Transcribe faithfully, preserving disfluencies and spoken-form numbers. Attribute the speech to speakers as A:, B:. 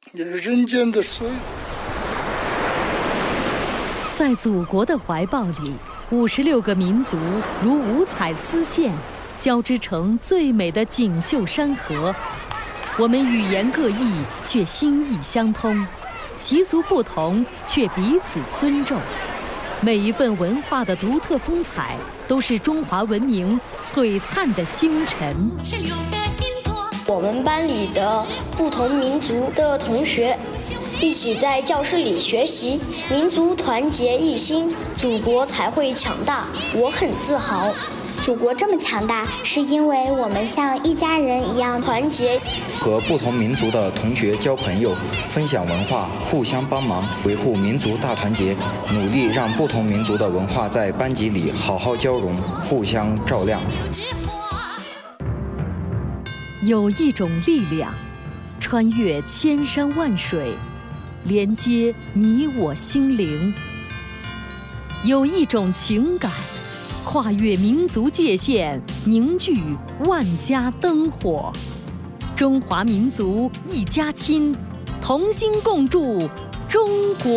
A: 也人间的岁月。
B: 在祖国的怀抱里，五十六个民族如五彩丝线，交织成最美的锦绣山河。我们语言各异，却心意相通；习俗不同，却彼此尊重。每一份文化的独特风采，都是中华文明璀璨的星辰。
C: 是六个星座。
D: 我们班里的不同民族的同学一起在教室里学习，民族团结一心，祖国才会强大。我很自豪。
E: 祖国这么强大，是因为我们像一家人一样团结。
F: 和不同民族的同学交朋友，分享文化，互相帮忙，维护民族大团结，努力让不同民族的文化在班级里好好交融，互相照亮。
B: 有一种力量，穿越千山万水，连接你我心灵；有一种情感，跨越民族界限，凝聚万家灯火。中华民族一家亲，同心共筑中国。